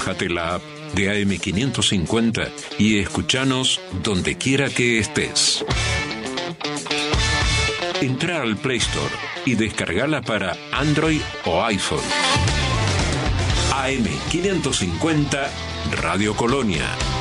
Bájate la app de AM550 y escuchanos donde quiera que estés. Entra al Play Store y descargala para Android o iPhone. AM550 Radio Colonia.